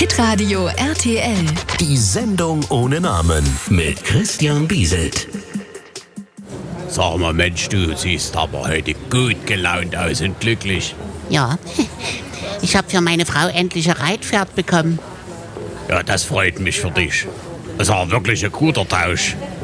Hitradio RTL. Die Sendung ohne Namen mit Christian Bieselt. Sag mal, Mensch, du siehst aber heute gut gelaunt aus und glücklich. Ja, ich habe für meine Frau endlich ein Reitpferd bekommen. Ja, das freut mich für dich. Das war wirklich ein guter Tausch.